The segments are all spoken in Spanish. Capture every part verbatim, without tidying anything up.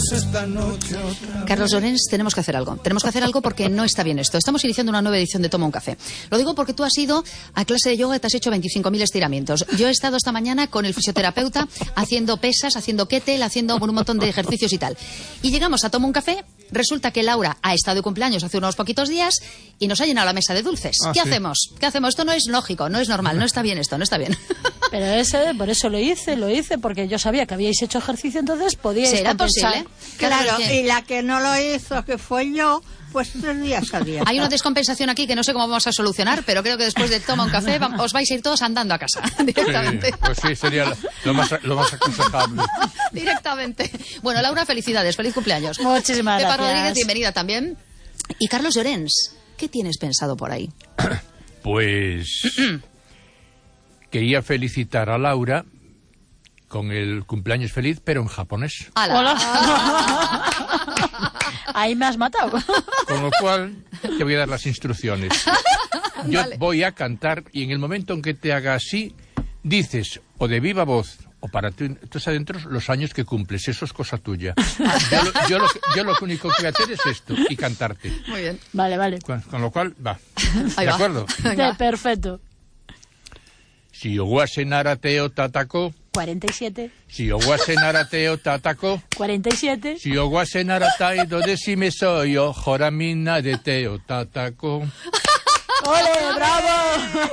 esta noche otra. Carlos Llorens, tenemos que hacer algo. Tenemos que hacer algo porque no está bien esto. Estamos iniciando una nueva edición de Toma un Café. Lo digo porque tú has ido a clase de yoga y te has hecho veinticinco mil estiramientos. Yo he estado esta mañana con el fisioterapeuta haciendo pesas, haciendo kettlebell, haciendo un montón de ejercicios y tal. Y llegamos a Toma un Café. Resulta que Laura ha estado de cumpleaños hace unos poquitos días y nos ha llenado la mesa de dulces. Ah, ¿Qué sí. hacemos? ¿Qué hacemos? Esto no es lógico, no es normal, no está bien esto, no está bien. Pero ese, por eso lo hice, lo hice, porque yo sabía que habíais hecho ejercicio, entonces podíais ¿Será compensar. posible? Claro, que- y la que no lo hizo, que fue yo, pues tres días a día. Hay una descompensación aquí que no sé cómo vamos a solucionar, pero creo que después de Toma un Café vam- os vais a ir todos andando a casa directamente. Sí, pues sí, sería lo, lo más, lo más aconsejable. Directamente. Bueno, Laura, felicidades, feliz cumpleaños. Muchísimas Pepa gracias. Rodríguez, bienvenida también. Y Carlos Llorens, ¿qué tienes pensado por ahí? Pues quería felicitar a Laura con el cumpleaños feliz, pero en japonés. ¡Hala! Hola. Ahí me has matado. Con lo cual te voy a dar las instrucciones. Yo Vale. voy a cantar y en el momento en que te haga así, dices o de viva voz o para ti, tus adentros los años que cumples. Eso es cosa tuya. Yo lo, yo lo, yo lo único que voy a hacer es esto y cantarte. Muy bien. Vale, vale. Con, con lo cual, va. Ahí ¿De va. acuerdo? De perfecto. Si owase narate o tatako, cuarenta y siete, si owase narate o tatako, cuarenta y siete. si owase naratai do decime soy o joramina de teo tatako. ¡Ole, bravo!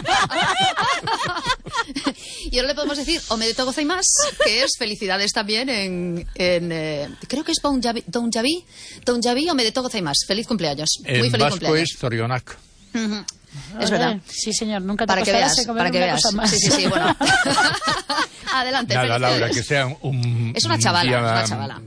Y ahora le podemos decir Omedeto Gozaimasu, que es felicidades también en... en eh, creo que es Donjabi, Donjabi, Donjabi Omedeto Gozaimasu. Feliz cumpleaños. Muy En feliz vasco cumpleaños. es Zorionak. Ujú. Es Ole, verdad. Sí, señor, nunca te Para que costará veas, ese comer para que una veas. cosa más. Sí, sí, sí, bueno. Adelante, Nada, felicidades. Laura, que sea un... Es una un chavala, día- es una chavala.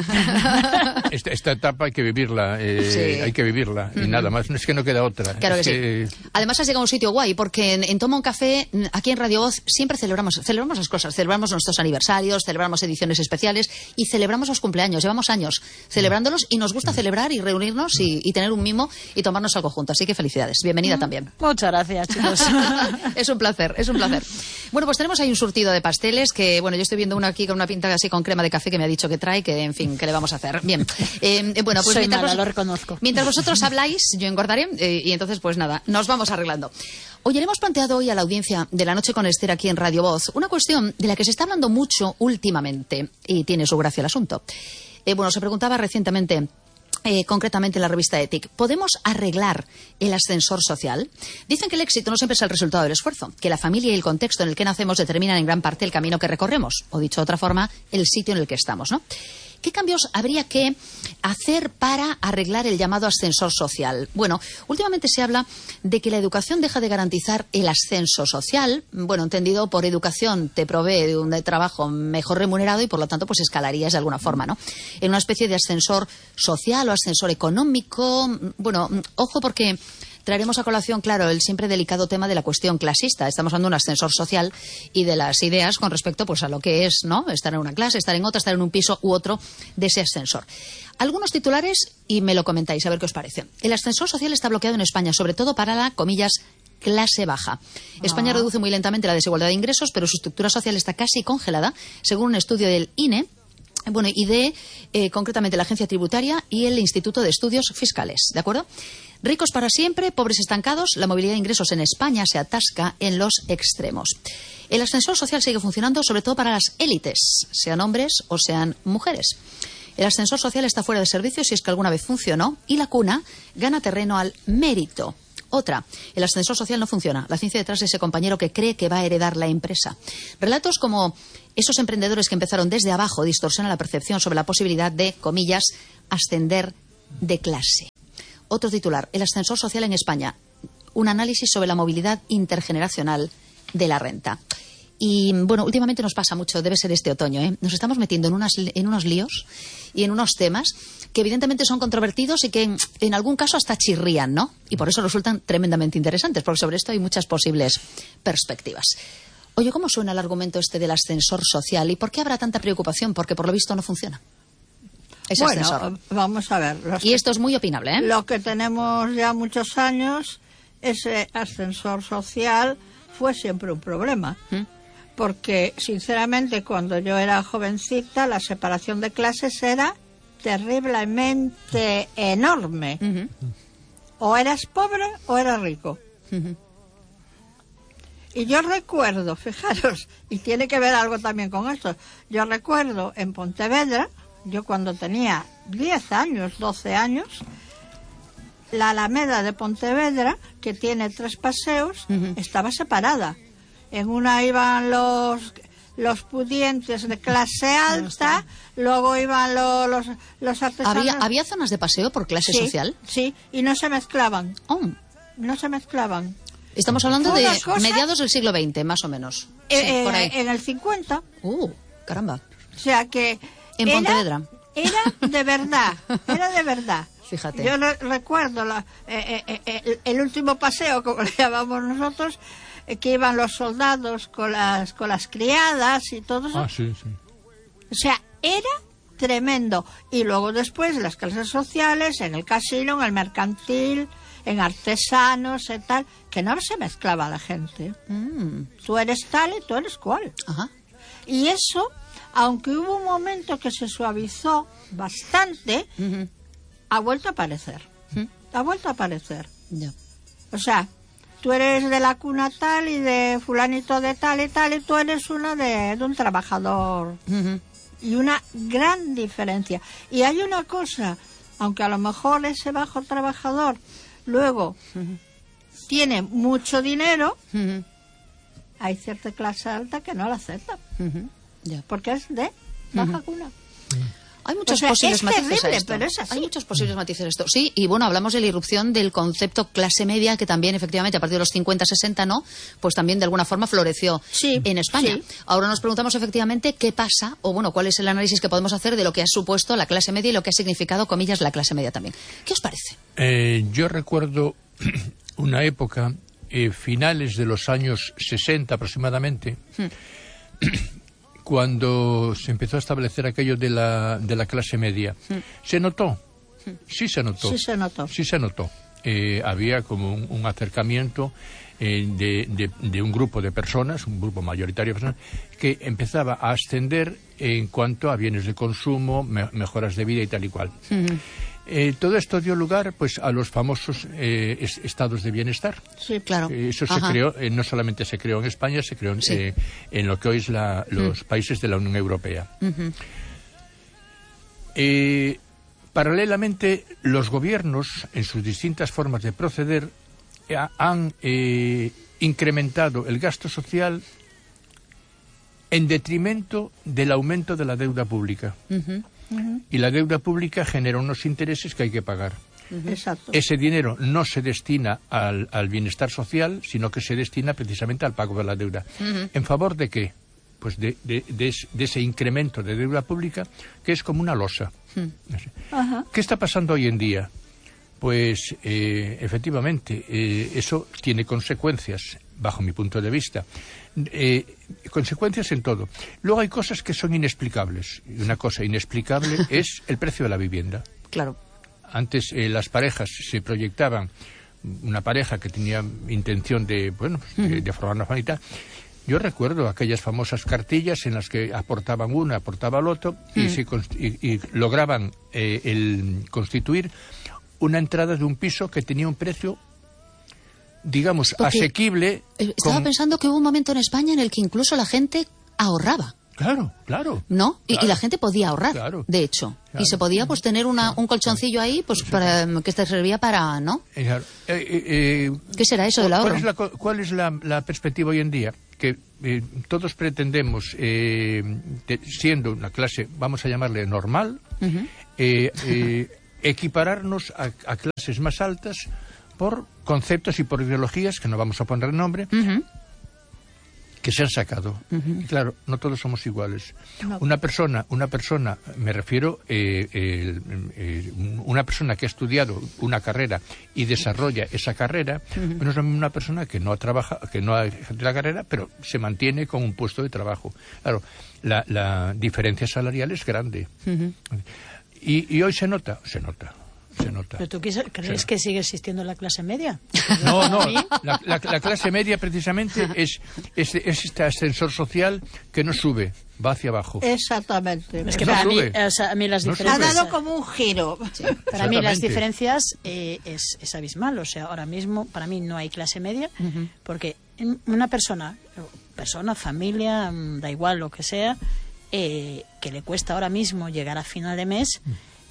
Esta, esta etapa hay que vivirla, eh, Sí. hay que vivirla, y nada más. No es que no queda otra. Claro es que sí. Además has llegado a un sitio guay, porque en, en Toma un Café, mm, aquí en Radio Voz, siempre celebramos, celebramos las cosas. Celebramos nuestros aniversarios, celebramos ediciones especiales y celebramos los cumpleaños. Llevamos años celebrándolos y nos gusta celebrar y reunirnos y, y tener un mimo y tomarnos algo juntos. Así que felicidades. Bienvenida también. Muchas gracias, chicos. Es un placer, es un placer. Bueno, pues tenemos ahí un surtido de pasteles que, bueno, yo estoy viendo uno aquí con una pinta así con crema de café que me ha dicho que trae, que, en fin, ¿qué le vamos a hacer? Bien. Eh, eh, bueno, pues Soy mientras mala, vos- lo reconozco. Mientras vosotros habláis, yo engordaré eh, y entonces, pues nada, nos vamos arreglando. Oye, le hemos planteado hoy a la audiencia de La Noche con Esther aquí en Radio Voz una cuestión de la que se está hablando mucho últimamente y tiene su gracia el asunto. Eh, bueno, se preguntaba recientemente... Eh, concretamente en la revista Ethic, ¿podemos arreglar el ascensor social? Dicen que el éxito no siempre es el resultado del esfuerzo, que la familia y el contexto en el que nacemos determinan en gran parte el camino que recorremos, o dicho de otra forma, el sitio en el que estamos, ¿no? ¿Qué cambios habría que hacer para arreglar el llamado ascensor social? Bueno, últimamente se habla de que la educación deja de garantizar el ascenso social. Bueno, entendido por educación te provee de un de trabajo mejor remunerado y por lo tanto pues escalarías de alguna forma, ¿no? En una especie de ascensor social o ascensor económico. Bueno, ojo porque... traeremos a colación, claro, el siempre delicado tema de la cuestión clasista. Estamos hablando de un ascensor social y de las ideas con respecto pues a lo que es, ¿no? Estar en una clase, estar en otra, estar en un piso u otro de ese ascensor. Algunos titulares y me lo comentáis, a ver qué os parece. El ascensor social está bloqueado en España, sobre todo para la, comillas, clase baja. España Ah. reduce muy lentamente la desigualdad de ingresos, pero su estructura social está casi congelada, según un estudio del I N E. Bueno, y de, eh, concretamente, la Agencia Tributaria y el Instituto de Estudios Fiscales, ¿de acuerdo? Ricos para siempre, pobres estancados, la movilidad de ingresos en España se atasca en los extremos. El ascensor social sigue funcionando sobre todo para las élites, sean hombres o sean mujeres. El ascensor social está fuera de servicio si es que alguna vez funcionó y la cuna gana terreno al mérito. Otra, el ascensor social no funciona. La ciencia detrás de ese compañero que cree que va a heredar la empresa. Relatos como esos emprendedores que empezaron desde abajo distorsionan la percepción sobre la posibilidad de, comillas, ascender de clase. Otro titular, el ascensor social en España. Un análisis sobre la movilidad intergeneracional de la renta. Y bueno, últimamente nos pasa mucho, debe ser este otoño, ¿eh? Nos estamos metiendo en, unas, en unos líos y en unos temas que evidentemente son controvertidos y que en, en algún caso hasta chirrían, ¿no? Y por eso resultan tremendamente interesantes, porque sobre esto hay muchas posibles perspectivas. Oye, ¿cómo suena el argumento este del ascensor social y por qué habrá tanta preocupación? Porque por lo visto no funciona ese Bueno, ascensor. vamos a ver. los Y que- esto es muy opinable, ¿eh? Lo que tenemos ya muchos años, ese ascensor social fue siempre un problema. ¿Mm? porque sinceramente cuando yo era jovencita la separación de clases era terriblemente enorme. Ujú. O eras pobre o eras rico. Ujú. Y yo recuerdo, fijaros, y tiene que ver algo también con esto, yo recuerdo en Pontevedra, yo cuando tenía diez años, doce años, la Alameda de Pontevedra, que tiene tres paseos, Ujú. estaba separada. En una iban los los pudientes de clase alta, luego iban lo- los, los artesanos. ¿Había, ¿Había zonas de paseo por clase Sí, social? sí, y no se mezclaban, Oh, no se mezclaban. estamos hablando Fue de una cosa- mediados del siglo veinte, más o menos. Sí, Eh, por eh, ahí. en el cincuenta. Uh, caramba. O sea que... En era- Pontevedra. Era de verdad, era de verdad. Fíjate. Yo re- recuerdo la, eh, eh, eh, el, el último paseo, como le llamamos nosotros, eh, que iban los soldados con las, con las criadas y todo eso. Ah, sí, sí. O sea, era tremendo. Y luego después las clases sociales, en el casino, en el mercantil, en artesanos y tal, que no se mezclaba la gente. Mm, Tú eres tal y tú eres cual. ajá. Y eso, aunque hubo un momento que se suavizó bastante, Ujú. ha vuelto a aparecer. Mm, Ha vuelto a aparecer. ya. O sea, tú eres de la cuna tal y de fulanito de tal y tal, y tú eres una de, de un trabajador. Ujú. Y una gran diferencia. Y hay una cosa, aunque a lo mejor ese bajo trabajador luego tiene mucho dinero, Ujú. hay cierta clase alta que no la acepta, Ujú. Ya. porque es de baja cuna. Hay muchos O sea, posibles es matices a terrible, esto. pero es así. Hay muchos posibles matices a esto. Sí, y bueno, hablamos de la irrupción del concepto clase media, que también, efectivamente, a partir de los cincuenta, sesenta, ¿no? Pues también, de alguna forma, floreció Sí, en España. sí. Ahora nos preguntamos, efectivamente, qué pasa, o bueno, cuál es el análisis que podemos hacer de lo que ha supuesto la clase media y lo que ha significado, comillas, la clase media también. ¿Qué os parece? Eh, yo recuerdo una época, eh, finales de los años sesenta aproximadamente, cuando se empezó a establecer aquello de la, de la clase media. ¿Se notó? Sí se notó. Sí se notó. Sí se notó. Eh, había como un, un acercamiento eh, de, de, de un grupo de personas, un grupo mayoritario de personas, que empezaba a ascender en cuanto a bienes de consumo, me- mejoras de vida y tal y cual. Eh, todo esto dio lugar pues a los famosos eh, es- estados de bienestar. Sí, Claro. Eh, Eso se Ajá. creó, eh, no solamente se creó en España, se creó en, Sí. eh, en lo que hoy es la- los países de la Unión Europea. Ujú. Eh, paralelamente, los gobiernos, en sus distintas formas de proceder, eh, han eh, incrementado el gasto social en detrimento del aumento de la deuda pública. Ujú. Y la deuda pública genera unos intereses que hay que pagar. exacto. Ese dinero no se destina al, al bienestar social, sino que se destina precisamente al pago de la deuda. ¿En favor de qué? Pues de, de- de es- de ese incremento de deuda pública, que es como una losa. Ajá. ¿Qué está pasando hoy en día? Pues eh, efectivamente, eh, eso tiene consecuencias, bajo mi punto de vista. Eh, consecuencias en todo. Luego hay cosas que son inexplicables. Y una cosa inexplicable es el precio de la vivienda. Claro. Antes eh, las parejas se proyectaban, una pareja que tenía intención de, bueno, pues, de, de formar una familia. Yo recuerdo aquellas famosas cartillas en las que aportaban una, aportaba el otro y, se const- y, y lograban eh, el constituir una entrada de un piso que tenía un precio, digamos, Porque, asequible. Eh, Estaba con- pensando que hubo un momento en España en el que incluso la gente ahorraba. Claro, claro. ¿No? Y, Claro. y la gente podía ahorrar, Claro. de hecho. Claro. Y se podía pues tener una, un colchoncillo ahí pues para que te servía para, ¿no? Eh, claro. Eh, eh, eh, ¿Qué será eso del ¿Cuál ahorro? es la, co- cuál es la, la perspectiva hoy en día? Que eh, todos pretendemos, eh, de- siendo una clase, vamos a llamarle normal, Ujú. eh, eh, equipararnos a, a clases más altas por conceptos y por ideologías, que no vamos a poner nombre, Ujú. que se han sacado. Y claro, no todos somos iguales. No. Una persona, una persona, me refiero, eh, el- eh, una persona que ha estudiado una carrera y desarrolla esa carrera, no es la misma una persona que no trabaja, que no ha ejercido la carrera, pero se mantiene con un puesto de trabajo. Claro, la, la diferencia salarial es grande. Ujú. Y, y hoy se nota, se nota. se nota. ¿Pero tú quis- crees Sí. que sigue existiendo la clase media? No, no, ¿A mí? la, la- la clase media precisamente es, es, es este ascensor social que no sube, va hacia abajo. Exactamente. Es que No para mí, sube. o sea, a mí las No ha diferencias... dado como un giro. Para mí las Exactamente. diferencias eh, es, es abismal. O sea, ahora mismo para mí no hay clase media, porque en- una persona, persona, familia, mm, da igual lo que sea, eh, que le cuesta ahora mismo llegar a final de mes,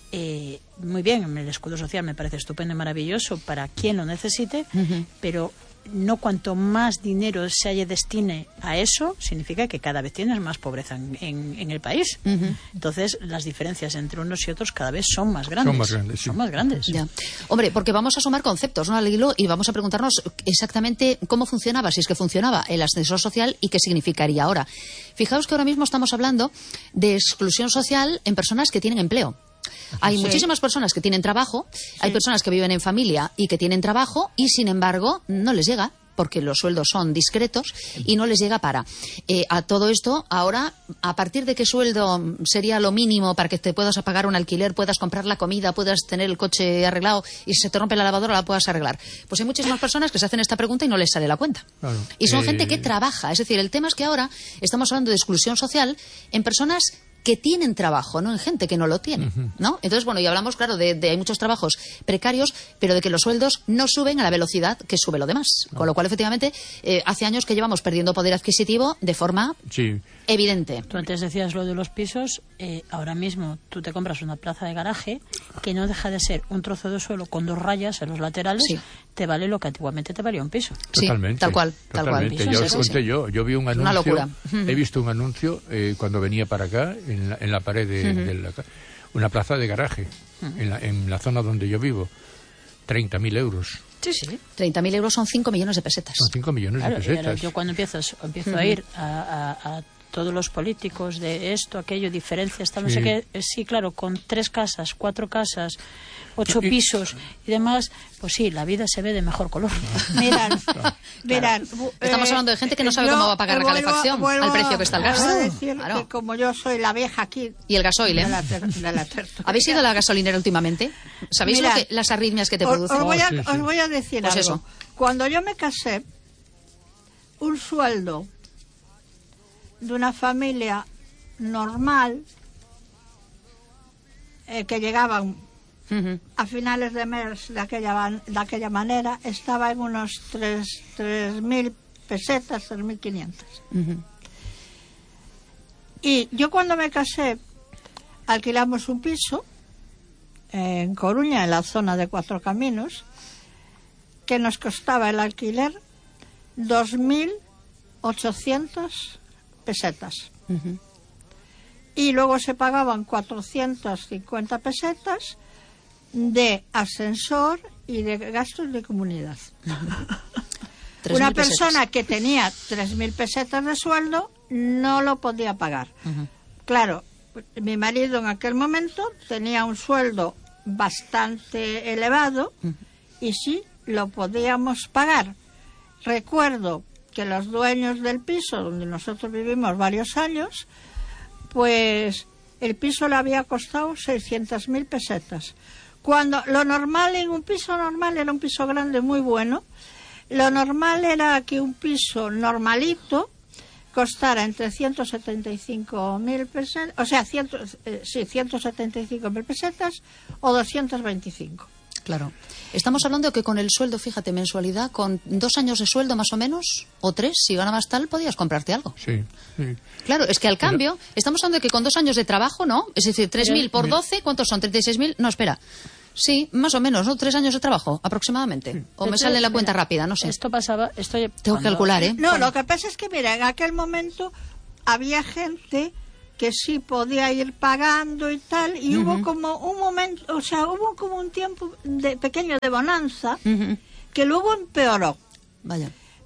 eh, muy bien, el escudo social me parece estupendo y maravilloso para quien lo necesite, pero no cuanto más dinero se haya destine a eso, significa que cada vez tienes más pobreza en, en- en el país. Entonces, las diferencias entre unos y otros cada vez son más grandes. Son más grandes, sí. Son más grandes. Ya. Hombre, porque vamos a sumar conceptos, ¿no?, al hilo, y vamos a preguntarnos exactamente cómo funcionaba, si es que funcionaba el ascensor social y qué significaría ahora. Fijaos que ahora mismo estamos hablando de exclusión social en personas que tienen empleo. Hay Sí. muchísimas personas que tienen trabajo, hay personas que viven en familia y que tienen trabajo y, sin embargo, no les llega, porque los sueldos son discretos y no les llega para. Eh, a todo esto, ahora, ¿a partir de qué sueldo sería lo mínimo para que te puedas pagar un alquiler, puedas comprar la comida, puedas tener el coche arreglado y si se te rompe la lavadora la puedas arreglar? Pues hay muchísimas personas que se hacen esta pregunta y no les sale la cuenta. Claro. Y son Eh, gente que trabaja. Es decir, el tema es que ahora estamos hablando de exclusión social en personas que tienen trabajo, no en gente que no lo tiene, ¿no? Entonces, bueno, y hablamos, claro, de, de hay muchos trabajos precarios, pero de que los sueldos no suben a la velocidad que sube lo demás. Con lo cual, efectivamente, eh, hace años que llevamos perdiendo poder adquisitivo de forma Sí. evidente. Tú antes decías lo de los pisos, eh, ahora mismo tú te compras una plaza de garaje que no deja de ser un trozo de suelo con dos rayas en los laterales, Sí. te vale lo que antiguamente te valía un piso. Sí, Totalmente. tal cual, tal cual. Totalmente. Pisos, Ya sí, os sí, conté sí. yo. Yo vi un anuncio. Una locura. He visto un anuncio eh, cuando venía para acá, en la, en la pared de, de la ca- una plaza de garaje, en, la, en la zona donde yo vivo. treinta mil euros. Sí, sí. treinta mil euros son cinco millones de pesetas. Son cinco millones Claro, de y ahora pesetas. yo cuando empiezo, empiezo a ir a, a- a todos los políticos de esto, aquello, diferencias, tal, no Sí. sé qué, eh, sí, claro, con tres casas, cuatro casas, ocho Y- pisos y demás, pues sí, la vida se ve de mejor color. Mirad, mirad. bu- Estamos eh, hablando de gente que no sabe yo cómo va a pagar la vuelvo- calefacción vuelvo al precio que está el gas. vuelvo a decir Claro. que como yo soy la vieja aquí Y el gasoil, ¿eh? de la, ter- de la tertulia. ¿Habéis ido a la gasolinera últimamente? ¿Sabéis lo Mirad, que, las arritmias que te os, producen? os voy a, Oh, sí, sí. os voy a decir Pues algo. eso. Cuando yo me casé, un sueldo de una familia normal eh, que llegaban Ujú. a finales de mes de aquella, van- de aquella manera estaba en unos tres mil pesetas, tres mil quinientas. Ujú. Y yo cuando me casé alquilamos un piso en Coruña, en la zona de Cuatro Caminos, que nos costaba el alquiler dos mil ochocientas pesetas. Ujú. Y luego se pagaban cuatrocientas cincuenta pesetas de ascensor y de gastos de comunidad. Tres Una mil pesetas. persona que tenía tres mil pesetas de sueldo no lo podía pagar. Ujú. Claro, mi marido en aquel momento tenía un sueldo bastante elevado y sí lo podíamos pagar. Recuerdo que los dueños del piso donde nosotros vivimos varios años, pues el piso le había costado seiscientas mil pesetas. Cuando lo normal en un piso normal era un piso grande muy bueno, lo normal era que un piso normalito costara entre ciento setenta y cinco mil pesetas, o sea, cien, eh, sí, ciento setenta y cinco mil pesetas o doscientos veinticinco. Claro. Estamos hablando de que con el sueldo, fíjate, mensualidad, con dos años de sueldo más o menos, o tres, si ganabas tal, podías comprarte algo. Sí, sí. Claro, es que al cambio, estamos hablando de que con dos años de trabajo, ¿no? Es decir, tres mil por Mira. doce, ¿cuántos son? ¿treinta y seis mil? No, espera. Sí, más o menos, ¿no? Tres años de trabajo, aproximadamente. O me Esto- sale la mira, cuenta rápida, no sé. Esto pasaba, esto Tengo que cuando- calcular, ¿eh? No, lo que pasa es que, mira, en aquel momento había gente que sí podía ir pagando y tal, y hubo como un momento, o sea, hubo como un tiempo de pequeño de bonanza Ujú. que luego empeoró. Vaya.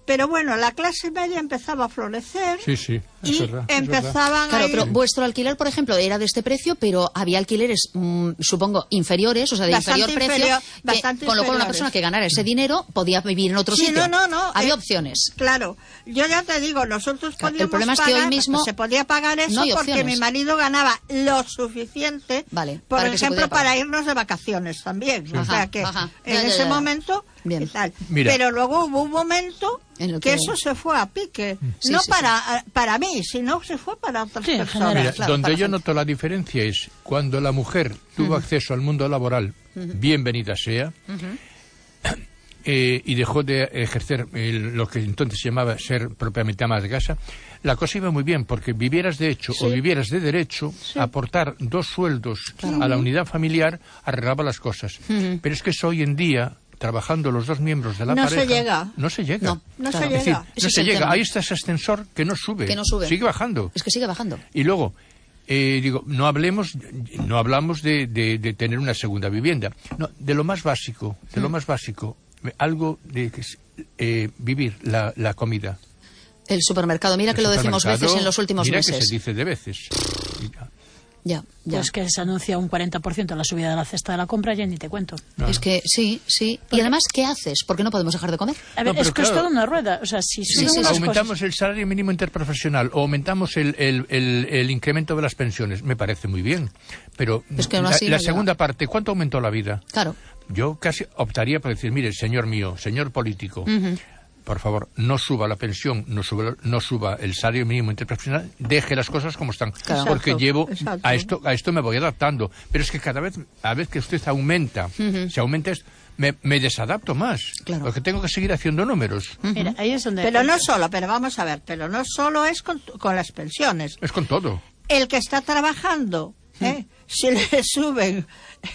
Pero bueno, la clase media empezaba a florecer. Sí, sí, es y verdad, es empezaban Claro, a ir... pero vuestro alquiler, por ejemplo, era de este precio, pero había alquileres, mmm, supongo, inferiores, o sea, de Bastante inferior precio, inferior, que- bastante con lo cual una inferiores. persona que ganara ese dinero podía vivir en otro Sí, sitio. no, no, no. Había eh, opciones. Claro. Yo ya te digo, nosotros Claro, el podíamos problema es que pagar, hoy mismo se podía pagar eso no hay porque opciones. mi marido ganaba lo suficiente, Vale, por para que se ejemplo, pudiera pagar. para irnos de vacaciones también. O Ajá, sea que ajá. en Ya, ya, ese ya. momento Bien. y tal. Mira. Pero luego hubo un momento En el que que- eso se fue a pique. Sí, no sí, para, para mí, sino se fue para otras Sí, en personas. general. Mira, claro, donde para yo gente. noto la diferencia es cuando la mujer tuvo acceso al mundo laboral, bienvenida sea, eh, y dejó de ejercer el- lo que entonces se llamaba ser propiamente ama de casa, la cosa iba muy bien, porque vivieras de hecho o vivieras de derecho, aportar dos sueldos a la unidad familiar arreglaba las cosas. Pero es que eso hoy en día, trabajando los dos miembros de la No se pareja... llega. No se llega. No, No claro. se Es decir, llega. Ese no es se el llega. tema. Ahí está ese ascensor que no sube. Que no sube. Sigue bajando. Es que sigue bajando. Y luego, eh, digo, no hablemos, no hablamos de, de- de tener una segunda vivienda. No, de lo más básico, de lo más básico, algo de que es, eh, vivir la, la comida. El supermercado, mira que El lo decimos supermercado, veces en los últimos mira meses. que se dice de veces. Mira. Ya, ya. Pues que se anuncia un cuarenta por ciento la subida de la cesta de la compra, ya ni te cuento. No, Es no. que sí, sí. Y además, ¿qué haces? ¿Por qué no podemos dejar de comer? A ver, No, pero es que es claro. toda una rueda. O sea, si Sí, suben sí, unas Aumentamos cosas... el salario mínimo interprofesional o aumentamos el, el, el, el incremento de las pensiones. Me parece muy bien. Pero Es que aún la, así la no llega. segunda parte, ¿cuánto aumentó la vida? Claro. Yo casi optaría por decir, mire, señor mío, señor político, por favor, no suba la pensión, no suba, no suba el salario mínimo interprofesional, deje las cosas como están. Claro. Porque Exacto, llevo, exacto. a esto a esto me voy adaptando. Pero es que cada vez, a vez que usted aumenta, se aumenta esto, me, me desadapto más. Claro. Porque tengo que seguir haciendo números. Mira, ahí es donde... Pero no solo, pero vamos a ver, pero no solo es con, con las pensiones. Es con todo. El que está trabajando, ¿eh? Si le suben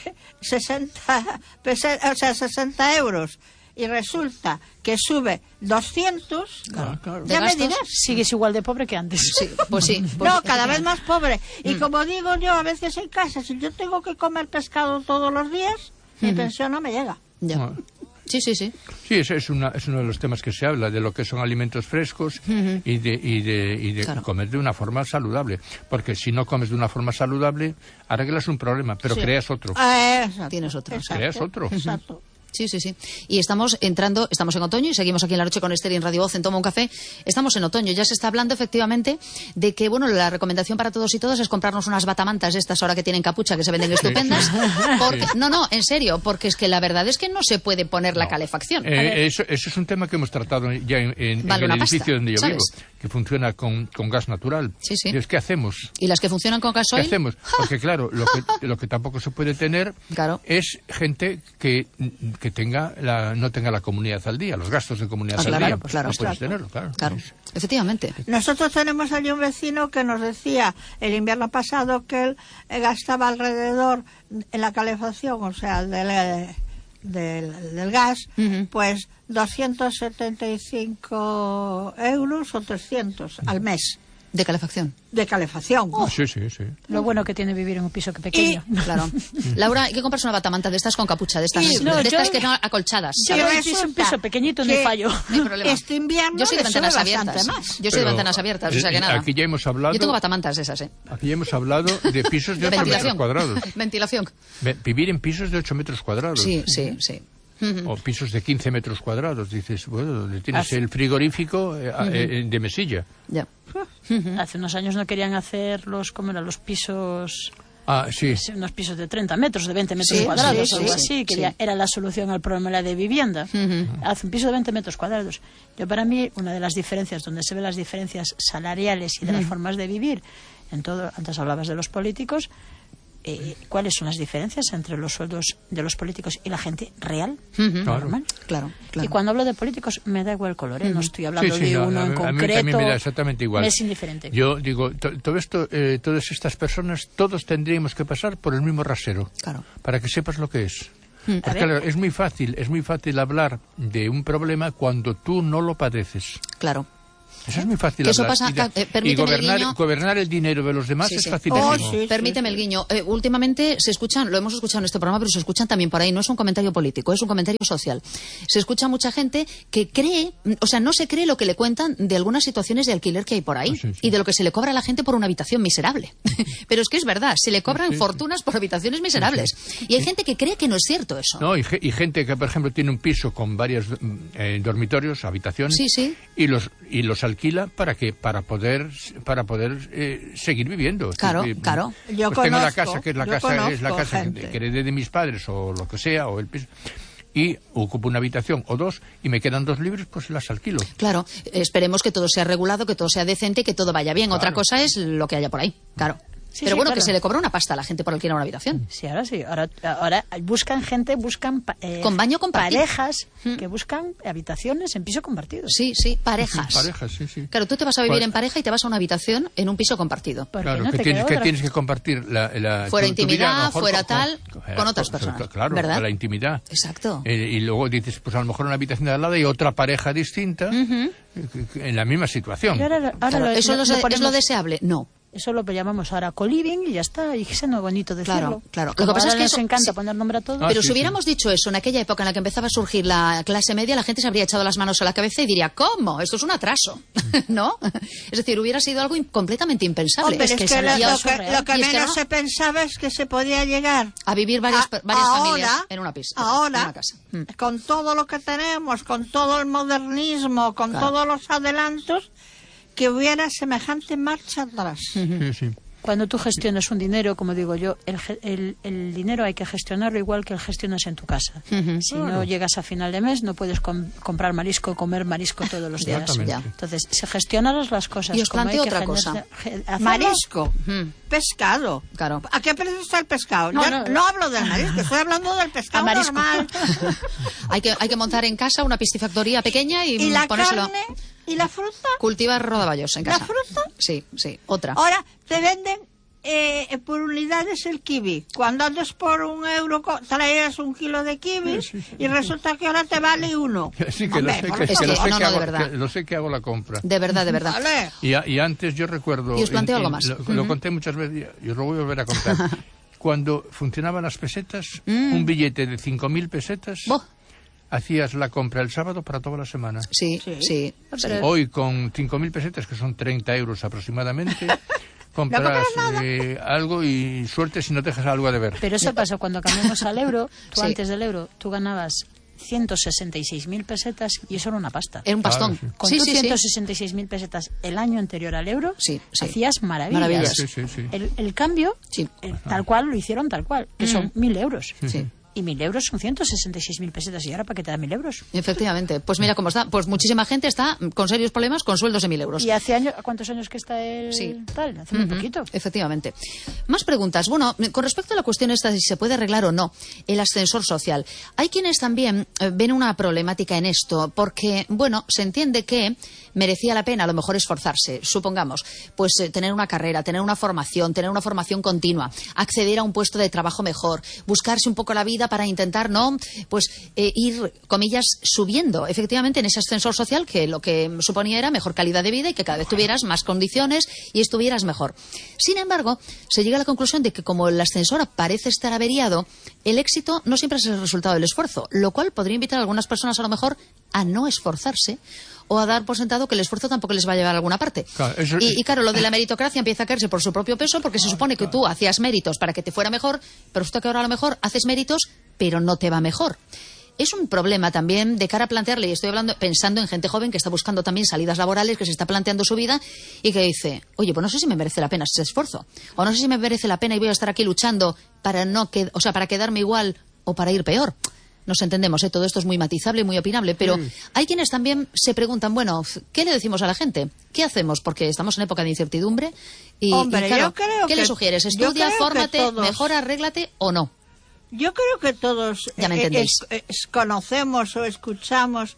sesenta, pese- o sea, sesenta euros y resulta que sube doscientos, Claro. ya ¿De me gastos? dirás. Sigues igual de pobre que antes. Sí, pues sí. pues- No, cada vez más pobre. Y Mm. como digo yo, a veces en casa, si yo tengo que comer pescado todos los días, mi pensión no me llega. Ya. Ah. Sí, sí, sí. Sí, ese es, una, es uno de los temas que se habla, de lo que son alimentos frescos y de, y de, y de Claro. comer de una forma saludable. Porque si no comes de una forma saludable, arreglas un problema, pero Sí. creas otro. Ah, exacto, Tienes otro. exacto, Creas otro. Exacto. Sí, sí, sí. Y estamos entrando, estamos en otoño y seguimos aquí en la noche con Esther y en Radio Voz en Toma un Café. Estamos en otoño. Ya se está hablando efectivamente de que, bueno, la recomendación para todos y todas es comprarnos unas batamantas de estas ahora que tienen capucha que se venden estupendas. Porque, no, no, en serio, porque es que la verdad es que no se puede poner la calefacción. Eh, eso, eso es un tema que hemos tratado ya en, en- Vale en el una pasta, edificio donde yo ¿sabes? vivo, que funciona con, con gas natural. Sí, sí. Y es, ¿qué hacemos? Y las que funcionan con ¿Qué gasoil. hacemos? Porque claro, lo que, lo que tampoco se puede tener Claro. es gente que, que tenga la, no tenga la comunidad al día, los gastos de comunidad Ah, al claro, día. pues claro. no puedes Claro. tenerlo, claro. Claro, Es- efectivamente. Nosotros tenemos allí un vecino que nos decía el invierno pasado que él eh, gastaba alrededor en la calefacción, o sea, del, eh, del, del gas, Ujú. pues doscientos setenta y cinco euros o trescientos al mes De calefacción. de calefacción. Sí, sí, sí. Lo bueno que tiene vivir en un piso que pequeño. Claro. Laura, hay que comprarse una batamanta de estas con capucha, de estas, Y- de no, estas yo- que no acolchadas. Yo Y no ¿sabes? hice un resulta piso pequeñito, no que hay fallo. No hay problema. Este invierno Yo soy de le ventanas sube abiertas. bastante más. Yo soy de Pero, ventanas abiertas, o sea que eh, nada. Aquí ya hemos hablado. Yo tengo batamantas de esas, ¿eh? Aquí ya hemos hablado de pisos de De ocho metros ventilación. cuadrados. Ventilación. Ve- Vivir en pisos de ocho metros cuadrados. Sí, sí, sí. O pisos de quince metros cuadrados. Dices, bueno, donde tienes Así. el frigorífico eh, a- eh, de mesilla. Ya. Hace unos años no querían hacer los, ¿cómo eran? Los pisos, Ah, sí. sí, unos pisos de treinta metros, de veinte metros Sí, cuadrados, sí, algo sí, así, sí, que sí. ya era la solución al problema de vivienda. Hace un piso de veinte metros cuadrados. Yo, para mí, una de las diferencias, donde se ven las diferencias salariales y de las formas de vivir, en todo, antes hablabas de los políticos, eh, ¿cuáles son las diferencias entre los sueldos de los políticos y la gente real? Ujú. Claro. Normal. Claro, claro. Y cuando hablo de políticos, me da igual el color, ¿eh? No estoy hablando Sí, sí, de no, uno a en mí- a mí concreto. también me da exactamente igual. Me es indiferente. Yo digo, to- todo esto, eh, todas estas personas, todos tendríamos que pasar por el mismo rasero. Claro. Para que sepas lo que es. A Porque ver. claro, es muy fácil, es muy fácil hablar de un problema cuando tú no lo padeces. Claro. Eso es muy fácil. Que eso hablar. pasa, y, de, eh, y gobernar, el guiño, gobernar el dinero de los demás sí, es sí. facilísimo. Oh, sí. Permíteme el guiño. Eh, últimamente se escuchan, lo hemos escuchado en este programa, pero se escuchan también por ahí. No es un comentario político, es un comentario social. Se escucha mucha gente que cree, o sea, no se cree lo que le cuentan de algunas situaciones de alquiler que hay por ahí sí, sí. y de lo que se le cobra a la gente por una habitación miserable. Pero es que es verdad, se le cobran sí, sí. fortunas por habitaciones miserables. Sí, sí. Y hay gente que cree que no es cierto eso. No, y, y gente que, por ejemplo, tiene un piso con varios eh, dormitorios, habitaciones, Sí, sí. y los y los alquila para que para poder para poder eh, seguir viviendo. Claro, Eh, claro. Yo pues tengo la conozco, casa que es la yo casa es la conozco casa gente. que heredé de mis padres o lo que sea o el piso, y ocupo una habitación o dos y me quedan dos libres, pues las alquilo. Claro, esperemos que todo sea regulado, que todo sea decente, que todo vaya bien. Claro. Otra cosa es lo que haya por ahí, claro. Sí, Pero sí, bueno, claro. que se le cobra una pasta a la gente por alquilar una habitación. Sí, ahora sí. Ahora, ahora buscan gente, buscan pa- eh, Con baño compartido. parejas que buscan habitaciones en piso compartido. Sí, sí, parejas. Parejas, sí, sí. Claro, tú te vas a vivir Pues- en pareja y te vas a una habitación en un piso compartido. Porque Claro, no que, te tienes, queda que otra. tienes que compartir la, la- Fuera tu- tu intimidad, vida, a lo mejor, fuera con- tal, con, con otras con- personas, Claro, ¿verdad? con la intimidad. Exacto. Eh, y luego dices, pues a lo mejor una habitación de al lado y otra pareja distinta eh, que- que- en la misma situación. Y ahora, ahora Claro, lo- ¿eso lo- lo- lo es ponemos- lo deseable? No. Eso lo llamamos ahora co-living y ya está. Y es no bonito decirlo. Claro, claro. Lo Como que pasa es ahora que nos eso- encanta sí. poner nombre a todo. Ah, Pero sí, si hubiéramos dicho eso en aquella época en la que empezaba a surgir la clase media, la gente se habría echado las manos a la cabeza y diría, ¿cómo? Esto es un atraso, ¿no? Es decir, hubiera sido algo in- completamente impensable. Hombre, es que, se lo, veía lo eso que, real. lo que Y es que menos no. se pensaba es que se podía llegar A vivir varias, a- varias ahora, familias en una pista. ahora, en una casa. Mm. con todo lo que tenemos, con todo el modernismo, con Claro. todos los adelantos, que hubiera semejante marcha atrás. Sí, sí. Cuando tú gestionas un dinero, como digo yo, el, ge- el, el dinero hay que gestionarlo igual que el gestionas en tu casa. Ujú. Si no llegas a final de mes, no puedes com- comprar marisco, comer marisco todos los días. Exactamente. Ya. Entonces, se gestionarás las cosas. Y os como hay planteo que otra gener- cosa. ge- hacerlo. Marisco, Mm. pescado. Claro. ¿A qué precio está el pescado? No, Yo no. no, hablo del marisco, estoy hablando del pescado A marisco. normal. Hay que, hay que montar en casa una piscifactoría pequeña y, ¿Y la ponérselo. carne? ¿Y la fruta? Cultivar rodaballos en ¿La casa. fruta? Sí, sí. Otra. Ahora te venden eh, por unidades el kiwi. Cuando antes por un euro co- traías un kilo de kiwi y resulta que ahora te vale uno. Sí, que, lo Hombre, sé, por que, Es que que- lo sé no, que no, de hago, verdad. que lo sé que hago la compra. De verdad, de verdad. Vale. Y, a- y antes yo recuerdo... Y os planteo en- algo en- más. Lo, lo conté muchas veces y os lo voy a volver a contar. Cuando funcionaban las pesetas, un billete de cinco mil pesetas, Buah. hacías la compra el sábado para toda la semana. Sí, sí. Sí. sí. Hoy con cinco mil pesetas, que son treinta euros aproximadamente, compras compras nada. eh, algo y suerte si no te dejas algo a deber. Pero eso pasó cuando cambiamos al euro. Tú Sí. antes del euro, tú ganabas ciento sesenta y seis mil pesetas y eso era una pasta. Era un pastón. Claro, sí. Con Sí, tus sí, sí. ciento sesenta y seis mil pesetas el año anterior al euro, Sí, sí. hacías maravillas. Maravillas. Sí, sí, sí. El, el cambio, Sí. eh, tal cual, lo hicieron tal cual, que son mil euros. Sí. Y mil euros son ciento sesenta y seis mil pesetas. ¿Y ahora para qué te dan mil euros? Efectivamente. Pues mira cómo está. Pues muchísima gente está con serios problemas con sueldos de mil euros. ¿Y hace años, cuántos años que está el Sí. tal? Hace muy Ujú, poquito. Efectivamente. Más preguntas. Bueno, con respecto a la cuestión esta de si se puede arreglar o no el ascensor social, hay quienes también eh, ven una problemática en esto, porque, bueno, se entiende que merecía la pena a lo mejor esforzarse, supongamos, pues eh, tener una carrera, tener una formación, tener una formación continua, acceder a un puesto de trabajo mejor, buscarse un poco la vida para intentar, ¿no?, pues eh, ir, comillas, subiendo efectivamente en ese ascensor social que lo que suponía era mejor calidad de vida y que cada vez tuvieras más condiciones y estuvieras mejor. Sin embargo, se llega a la conclusión de que como el ascensor parece estar averiado, el éxito no siempre es el resultado del esfuerzo, lo cual podría invitar a algunas personas a lo mejor a no esforzarse o a dar por sentado que el esfuerzo tampoco les va a llevar a alguna parte. Claro, eso- y, y claro, lo de la meritocracia empieza a caerse por su propio peso porque se supone que tú hacías méritos para que te fuera mejor, pero resulta que ahora a lo mejor haces méritos, pero no te va mejor. Es un problema también de cara a plantearle, y estoy hablando, pensando en gente joven que está buscando también salidas laborales, que se está planteando su vida y que dice, oye, pues no sé si me merece la pena ese esfuerzo, o no sé si me merece la pena y voy a estar aquí luchando para no que, o sea, para quedarme igual o para ir peor. Nos entendemos, ¿eh? Todo esto es muy matizable y muy opinable, pero Sí. hay quienes también se preguntan, bueno, ¿qué le decimos a la gente? ¿Qué hacemos? Porque estamos en época de incertidumbre y, Hombre, y claro, yo creo ¿qué que- le sugieres? yo ¿Estudia, creo que fórmate, todos- mejora, arréglate o no? Yo creo que todos Ya me eh, entendéis. es- es- conocemos o escuchamos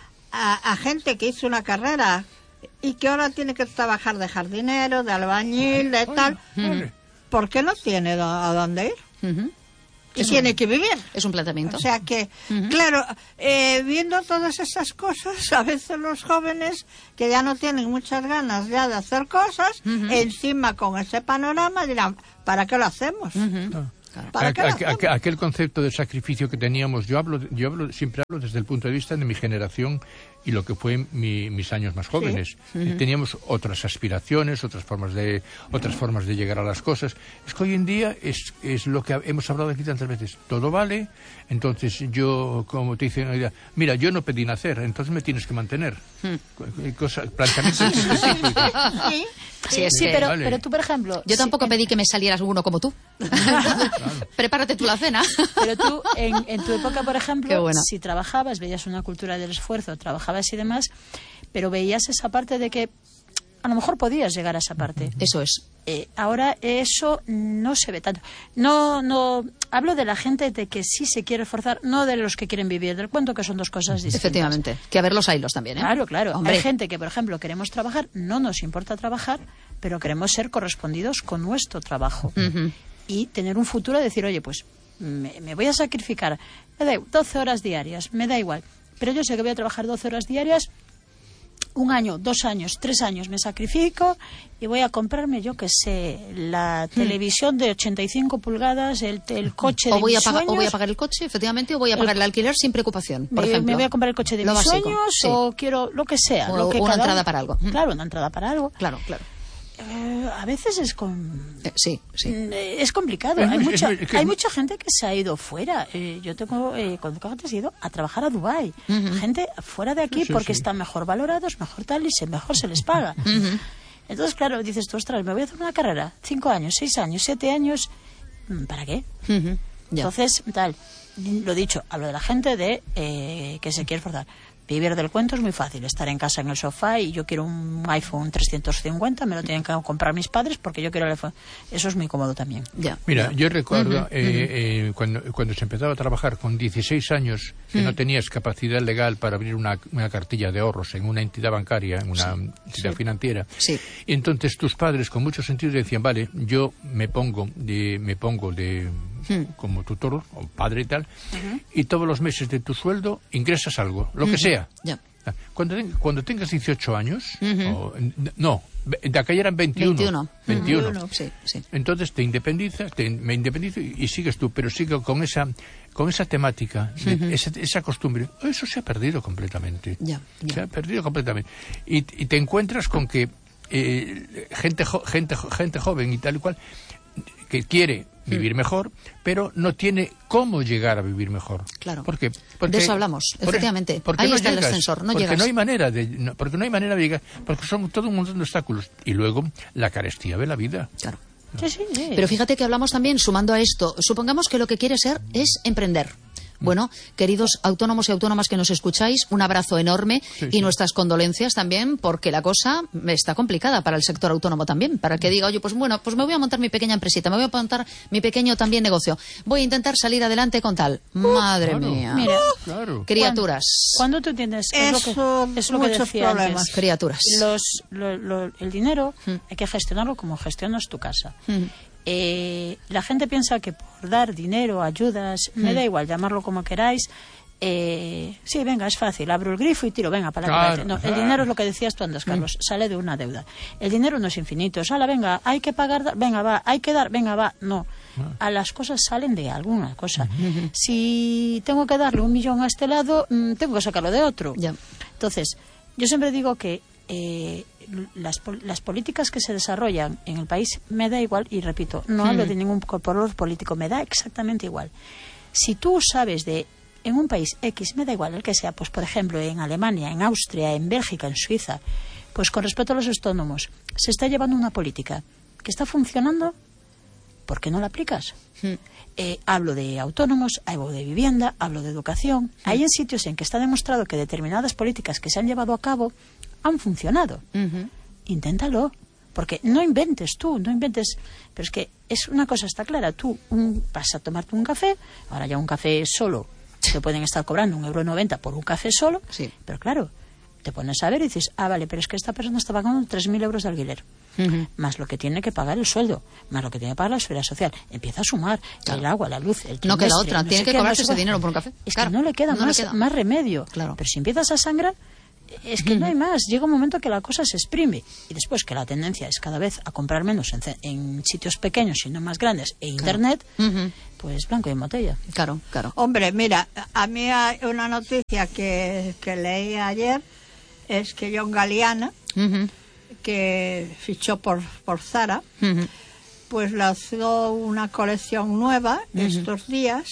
a, a gente que hizo una carrera y que ahora tiene que trabajar de jardinero, de albañil, de tal. Ole. ¿Por qué no tiene do- a dónde ir? Ujú. y tiene que vivir. Es un planteamiento. O sea que, uh-huh. claro, eh, viendo todas esas cosas, a veces los jóvenes que ya no tienen muchas ganas ya de hacer cosas, uh-huh. encima con ese panorama dirán, ¿para qué lo hacemos? Uh-huh. No. Claro. ¿Para qué lo hacemos? Aquel concepto de sacrificio que teníamos, yo hablo, yo hablo, siempre hablo desde el punto de vista de mi generación y lo que fue mi, mis años más jóvenes. Sí. Uh-huh. Teníamos otras aspiraciones, otras formas de otras formas de llegar a las cosas. Es que hoy en día es, es lo que hemos hablado aquí tantas veces. Todo vale, entonces yo, como te dicen, mira, yo no pedí nacer, entonces me tienes que mantener. Hmm. Cosas, planteamientos de este tipo. Sí, sí, es sí que, pero, vale. pero tú, por ejemplo... Yo tampoco sí, pedí que me salieras uno como tú. Claro. Prepárate tú la cena. Pero tú, en, en tu época, por ejemplo, si trabajabas, veías una cultura del esfuerzo, trabajabas y demás, pero veías esa parte de que a lo mejor podías llegar a esa parte. Eso es. Eh, ahora eso no se ve tanto. No, no hablo de la gente de que sí se quiere esforzar, no de los que quieren vivir del cuento, que son dos cosas distintas. Efectivamente, que a ver los hilos también, ¿eh? Claro, claro. Hombre. Hay gente que, por ejemplo, queremos trabajar, no nos importa trabajar, pero queremos ser correspondidos con nuestro trabajo. Uh-huh. Y tener un futuro de decir, oye, pues me, me voy a sacrificar, me da doce horas diarias, me da igual, pero yo sé que voy a trabajar doce horas diarias, un año, dos años, tres años me sacrifico y voy a comprarme, yo que sé, la hmm. televisión de ochenta y cinco pulgadas, el, el coche o de voy mis a pagar, sueños. O voy a pagar el coche, efectivamente, o voy a pagar el, el alquiler sin preocupación, por me, ejemplo. Me voy a comprar el coche de lo mis básico, sueños sí. o quiero lo que sea. O lo que una cada entrada uno, para algo. Claro, una entrada para algo. Claro, claro. Eh, a veces es con eh, sí, sí. Eh, es complicado. Es hay muy, mucha es muy, hay mucha gente que se ha ido fuera. Eh, yo tengo eh, cuando antes he ido a trabajar a Dubái. Uh-huh. Gente fuera de aquí sí, porque sí. están mejor valorados, mejor tal y se mejor se les paga. Uh-huh. Entonces, claro, dices tú, ostras, me voy a hacer una carrera, cinco años, seis años, siete años, ¿para qué? Uh-huh. Entonces, tal, lo dicho, hablo de la gente de eh, que se quiere esforzar. Vivir del cuento es muy fácil, estar en casa en el sofá y yo quiero un iPhone trescientos cincuenta, me lo tienen que comprar mis padres porque yo quiero el iPhone. Eso es muy cómodo también. Ya. Mira, yo recuerdo uh-huh, eh, uh-huh. Eh, cuando, cuando se empezaba a trabajar con dieciséis años, que uh-huh. no tenías capacidad legal para abrir una, una cartilla de ahorros en una entidad bancaria, en una sí. entidad sí. financiera. Sí. Y entonces tus padres con mucho sentido decían, vale, yo me pongo de... Me pongo de como tutor o padre y tal, uh-huh. y todos los meses de tu sueldo ingresas algo, lo uh-huh. que sea. Yeah. Cuando, cuando tengas dieciocho años, uh-huh. o, no, de aquella eran veintiuno. veintiuno. veintiuno. veintiuno. Sí, sí. Entonces te independizas, te, me independizo y, y sigues tú, pero sigo con esa con esa temática, de, uh-huh. esa, esa costumbre. Eso se ha perdido completamente. Yeah, yeah. Se ha perdido completamente. Y, y te encuentras con que eh, gente, jo, gente, gente joven y tal y cual que quiere vivir mejor, pero no tiene cómo llegar a vivir mejor. Claro. ¿Por qué? Porque, de eso hablamos, por, efectivamente. Porque Ahí no está llegas, el ascensor, no porque llegas. no hay manera de, no, porque no hay manera de llegar, porque son todo un montón de obstáculos. Y luego la carestía de la vida. Claro. Sí, sí, sí. Pero fíjate que hablamos también, sumando a esto, supongamos que lo que quiere ser es emprender. Bueno, queridos autónomos y autónomas que nos escucháis, un abrazo enorme sí, y sí. nuestras condolencias también, porque la cosa está complicada para el sector autónomo también, para el que diga, oye, pues bueno, pues me voy a montar mi pequeña empresita, me voy a montar mi pequeño también negocio, voy a intentar salir adelante con tal. Uh, Madre claro, mía. Mira, claro. Criaturas. Cuando tú tienes eso, es lo que, es lo que decía problemas. Antes. Criaturas. Los, lo, lo, el dinero hmm. hay que gestionarlo como gestionas tu casa. Hmm. Eh, la gente piensa que por dar dinero, ayudas, hmm. me da igual, llamarlo como queráis. Eh, sí, venga, es fácil, abro el grifo y tiro, venga, para adelante. Claro, No, el dinero es lo que decías tú antes, Carlos, mm. sale de una deuda. El dinero no es infinito, sala, venga, hay que pagar, venga, va, hay que dar, venga, va, no. A las cosas salen de alguna cosa. Mm-hmm. Si tengo que darle un millón a este lado, mmm, tengo que sacarlo de otro. Yeah. Entonces, yo siempre digo que eh, las, las políticas que se desarrollan en el país, me da igual, y repito, no mm. hablo de ningún color político, me da exactamente igual. Si tú sabes de en un país X, me da igual el que sea, pues por ejemplo en Alemania, en Austria, en Bélgica, en Suiza, pues con respecto a los autónomos, se está llevando una política que está funcionando, ¿por qué no la aplicas? Hmm. Eh, hablo de autónomos, hablo de vivienda, hablo de educación. Hmm. Hay en sitios en que está demostrado que determinadas políticas que se han llevado a cabo han funcionado. Uh-huh. Inténtalo. Porque no inventes tú, no inventes... Pero es que es una cosa está clara. Tú un, vas a tomarte un café, ahora ya un café solo te pueden estar cobrando un euro noventa por un café solo, sí. pero claro, te pones a ver y dices, ah, vale, pero es que esta persona está pagando tres mil euros de alquiler, uh-huh. más lo que tiene que pagar el sueldo, más lo que tiene que pagar la seguridad social. Empieza a sumar claro. el agua, la luz, el trimestre. No queda otra, no tiene que qué, cobrarse no ese dinero por un café. Es claro. que no le queda, no más, le queda más remedio. Claro. Pero si empiezas a sangrar, es que uh-huh. no hay más. Llega un momento que la cosa se exprime. Y después que la tendencia es cada vez a comprar menos en, en sitios pequeños y no más grandes, e internet, claro. uh-huh. pues blanco y en botella. Claro, claro. Hombre, mira, a mí hay una noticia que, que leí ayer, es que John Galliana, uh-huh. que fichó por, por Zara, uh-huh. pues lanzó una colección nueva uh-huh. estos días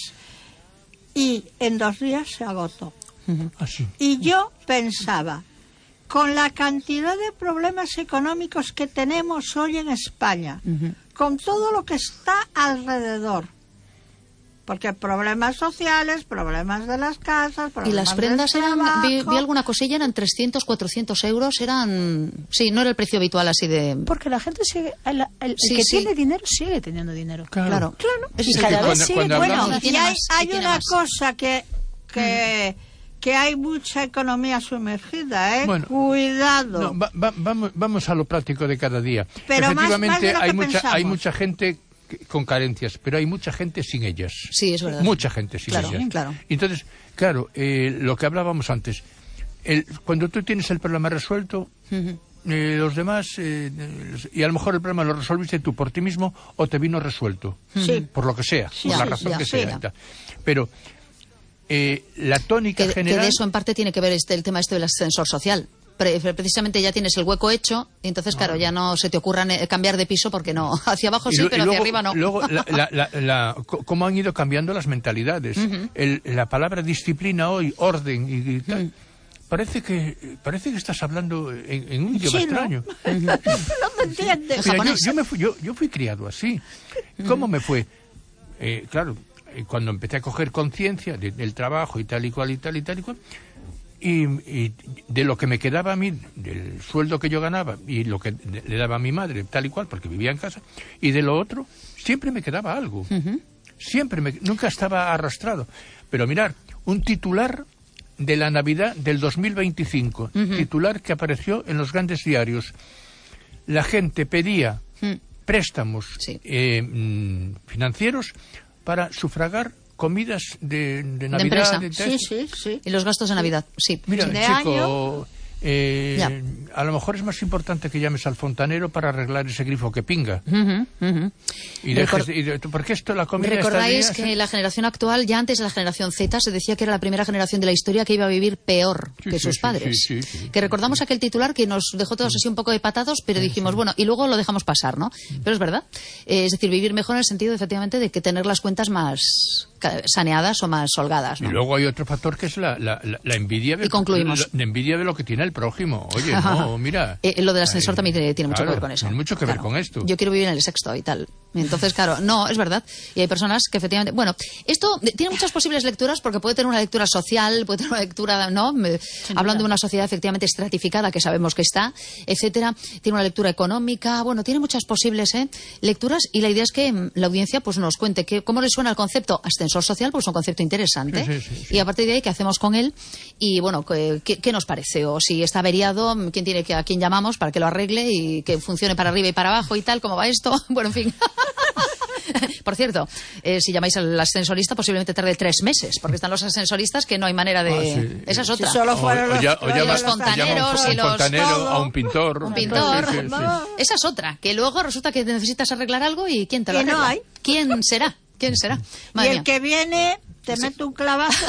y en dos días se agotó. Uh-huh. Así. Y yo pensaba, con la cantidad de problemas económicos que tenemos hoy en España, uh-huh. con todo lo que está alrededor, porque problemas sociales, problemas de las casas, problemas y las prendas del eran, vi, vi trabajo. alguna cosilla, eran trescientos, cuatrocientos euros, eran, sí, no era el precio habitual así de... Porque la gente sigue, el, el, el sí, que sí. tiene dinero sigue teniendo dinero. Claro, claro. claro. Eso Y sí, cada que vez cuando, sigue, cuando bueno, hablamos... Y hay, más, hay tiene una más. cosa que, que, mm. que hay mucha economía sumergida, ¿eh? Bueno, cuidado. No, va, va, vamos, vamos a lo práctico de cada día. Pero más- Efectivamente, más de lo que hay, mucha, pensamos. hay mucha gente que- con carencias, pero hay mucha gente sin ellas. Sí, es verdad. Mucha gente sin Claro, ellas. claro. Entonces, claro, eh, lo que hablábamos antes, el, cuando tú tienes el problema resuelto, Uh-huh. eh, los demás, eh, y a lo mejor el problema lo resolviste tú por ti mismo o te vino resuelto. Sí. Por lo que sea, Sí, por la sí, razón ya, que sí, sea. ya. y tal. Pero eh, la tónica Que, que general... de eso en parte tiene que ver este, el tema este del ascensor social. Pre- precisamente ya tienes el hueco hecho, y entonces, claro, ya no se te ocurra ne- cambiar de piso porque no. Hacia abajo Y sí, lu- pero y luego, hacia arriba no. Luego, la, la, la, la- co- cómo han ido cambiando las mentalidades. Uh-huh. El- la palabra disciplina hoy, orden y, y tal, Uh-huh. parece que parece que estás hablando en, en un idioma Chino. extraño. No te entiendes. Mira, yo, japonés. yo me fui, yo, yo fui criado así. ¿Cómo me fue? Eh, claro, eh, cuando empecé a coger conciencia de- del trabajo y tal y cual y tal y tal y cual, y, y de lo que me quedaba a mí, del sueldo que yo ganaba y lo que de- le daba a mi madre, tal y cual, porque vivía en casa, y de lo otro, siempre me quedaba algo. Uh-huh. Siempre, me, nunca estaba arrastrado. Pero mirar, un titular de la Navidad del dos mil veinticinco, Uh-huh. titular que apareció en los grandes diarios. La gente pedía Uh-huh. préstamos Sí. eh, mm, financieros para sufragar comidas de, de Navidad. empresa. de- Sí, sí, sí. Y los gastos de Navidad, sí. Mira, De chico, eh, Ya. a lo mejor es más importante que llames al fontanero para arreglar ese grifo que pinga. Ujú, ujú. Y Recor- dejes, y de- porque esto, la comida Recordáis esta día, que sí. la generación actual, ya antes de la generación Z, se decía que era la primera generación de la historia que iba a vivir peor Sí, que sí, sus sí, padres. sí, sí, sí. que recordamos aquel titular que nos dejó todos así un poco de patados, pero dijimos, bueno, y luego lo dejamos pasar, ¿no? Pero es verdad. Eh, es decir, vivir mejor en el sentido, efectivamente, de que tener las cuentas más ca- saneadas o más holgadas, Y ¿no? luego hay otro factor que es la, la, la- la envidia de, Y concluimos. la- la envidia de lo que tiene el prójimo. Oye, no, mira. Eh, lo del ascensor Eh, también tiene, tiene mucho claro, que ver con eso. Tiene mucho que ver Claro. con esto. Yo quiero vivir en el sexto y tal. Entonces, claro, no, es verdad. Y hay personas que efectivamente... Bueno, esto tiene muchas posibles lecturas porque puede tener una lectura social, puede tener una lectura, ¿no? Me- Hablando de una sociedad efectivamente estratificada que sabemos que está, etcétera. Tiene una lectura económica. Bueno, tiene muchas posibles ¿eh? lecturas y la idea es que mm, la audiencia pues nos cuente que, cómo le suena el concepto ascensor social, pues es un concepto interesante. Sí, sí, sí, sí. Y a partir de ahí, ¿qué hacemos con él? Y bueno, ¿qué, qué- qué nos parece? O si está averiado, ¿quién tiene que, a quién llamamos para que lo arregle y que funcione para arriba y para abajo y tal? ¿Cómo va esto? Bueno, en fin. Por cierto, eh, si llamáis al ascensorista posiblemente tarde tres meses, porque están los ascensoristas que no hay manera de... Ah, sí. Esa es Si otra. solo O, fueron o los, ya- o los- llama, los los- fontaneros llama a un, y un los- fontanero, todo. a un pintor. Un pintor. Sí, sí, sí. Esa es otra, que luego resulta que necesitas arreglar algo y ¿quién te lo Y no arregla? hay. ¿Quién será? ¿Quién será? Y Madre el mía. que viene te mete un clavazo.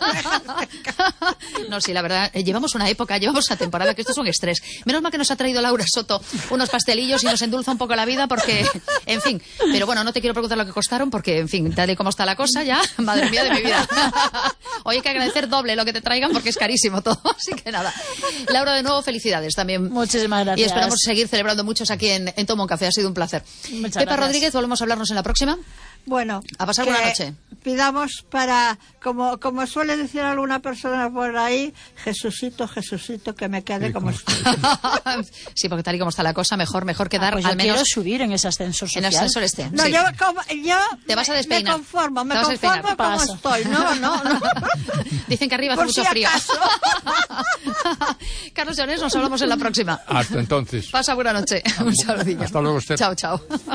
No, sí, la verdad, eh, llevamos una época, llevamos una temporada que esto es un estrés. Menos mal que nos ha traído Laura Soto unos pastelillos y nos endulza un poco la vida porque, en fin, pero bueno, no te quiero preguntar lo que costaron porque, en fin, tal y como está la cosa ya, madre mía de mi vida. Hoy hay que agradecer doble lo que te traigan porque es carísimo todo, así que nada. Laura, de nuevo, felicidades también. Muchísimas gracias. Y esperamos seguir celebrando muchos aquí en, en Toma un Café, ha sido un placer. Muchas Pepa gracias. Rodríguez, volvemos a hablarnos en la próxima. Bueno, a pasar que buena noche. Pidamos para, como como suele decir alguna persona por ahí, Jesucito, Jesucito, que me quede como estoy. Sí, porque tal y como está la cosa, mejor mejor quedar Ah, pues al yo menos quiero subir en ese ascensor social. en el ascensor este. No, sí. yo, como, yo Te vas a me- despeinar. me conformo, me Te vas a despeinar. conformo como Pasa. estoy. No, no, no. Dicen que arriba hace Por mucho si frío. acaso. Carlos Llanes, nos hablamos en la próxima. Hasta entonces. Pasa buena noche. Un saludillo. Hasta luego, Esther. Chao, chao.